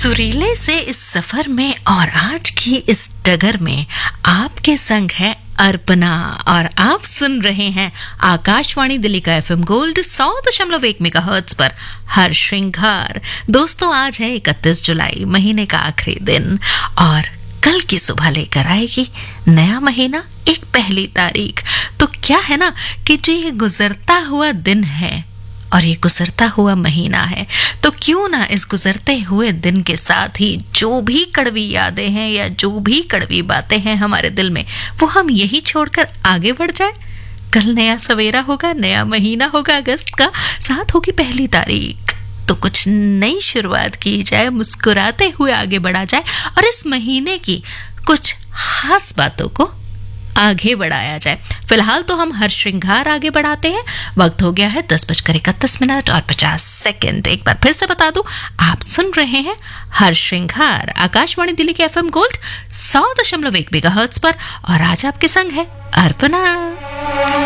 सुरीले से इस सफर में और आज की इस डगर में आपके संग है अर्पणा और आप सुन रहे हैं आकाशवाणी दिल्ली का एफएम गोल्ड 100.1 मेगाहर्ट्ज पर हर श्रृंगार। दोस्तों, आज है 31 जुलाई, महीने का आखिरी दिन और कल की सुबह लेकर आएगी नया महीना, एक पहली तारीख। तो क्या है ना कि जो ये गुजरता हुआ दिन है और ये गुजरता हुआ महीना है, तो क्यों ना इस गुजरते हुए दिन के साथ ही जो भी कड़वी यादें हैं या जो भी कड़वी बातें हैं हमारे दिल में, वो हम यही छोड़कर आगे बढ़ जाए। कल नया सवेरा होगा, नया महीना होगा अगस्त का, साथ होगी पहली तारीख। तो कुछ नई शुरुआत की जाए, मुस्कुराते हुए आगे बढ़ा जाए और इस महीने की कुछ खास बातों को आगे बढ़ाया जाए। फिलहाल तो हम हर श्रृंगार आगे बढ़ाते हैं। वक्त हो गया है 10:31 और 50 सेकंड। एक बार फिर से बता दूं, आप सुन रहे हैं हर श्रृंगार आकाशवाणी दिल्ली के एफएम गोल्ड 100.1 मेगाहर्ट्ज पर और आज आपके संग है अर्पणा।